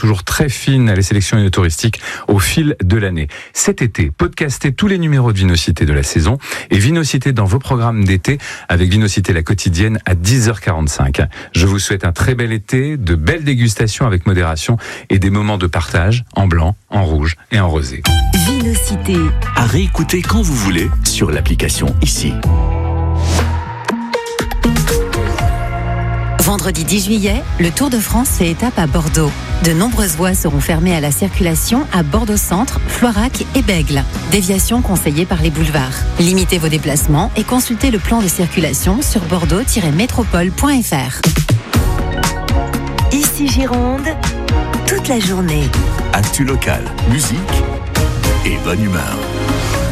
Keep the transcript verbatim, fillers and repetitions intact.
toujours très fines, les sélections touristiques au fil de l'année. Cet été, podcastez tous les numéros de Vinocité de la saison et Vinocité dans vos programmes d'été avec Vinocité la quotidienne à dix heures quarante-cinq. Je vous souhaite un très bel été, de belles dégustations avec modération et des moments de partage en blanc, en rouge et en rosé. Vinocité. À réécouter quand vous voulez sur l'application ici. Vendredi dix juillet, le Tour de France fait étape à Bordeaux. De nombreuses voies seront fermées à la circulation à Bordeaux-Centre, Floirac et Bègles. Déviation conseillée par les boulevards. Limitez vos déplacements et consultez le plan de circulation sur bordeaux tiret métropole point f r. Ici Gironde, toute la journée. Actu local, musique et bonne humeur.